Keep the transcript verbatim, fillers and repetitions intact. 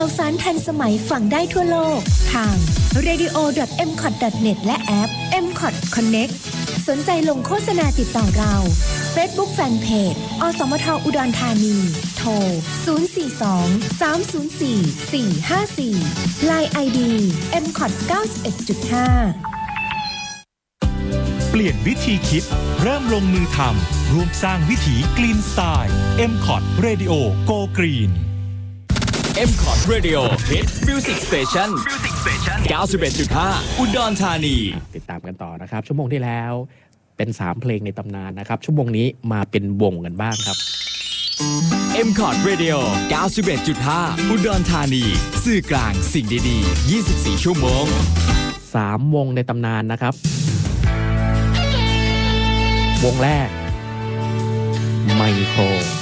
ข่าวสารทันสมัยฟังได้ทั่วโลกทาง เรดิโอ ดอท เอ็ม คอท ดอท เน็ต และแอป เอ็ม คอท Connect สนใจลงโฆษณาติดต่อเรา Facebook Fanpage อสมทอุดรธานี โทร ศูนย์ สี่ สอง สาม ศูนย์ สี่ สี่ ห้า สี่ ไลน์ ไอ ดี เอ็ม คอท เก้าสิบเอ็ดจุดห้าเปลี่ยนวิธีคิดเริ่มลงมือทำร่วมสร้างวิถีกรีนสไตล์ เอ็ม คอท Radio Go Green เอ็ม คอท Radio Hit Music Station เก้าสิบเอ็ดจุดห้า อุดรธานีติดตามกันต่อนะครับชั่วโมงที่แล้วเป็นสามเพลงในตำนานนะครับชั่วโมงนี้มาเป็นวงกันบ้างครับเอ็ม คอท Radio เก้าสิบเอ็ดจุดห้า อุดรธานีสื่อกลางสิ่งดีๆยี่สิบสี่ชั่วโมงสามวงในตำนานนะครับวงแรกไมโคร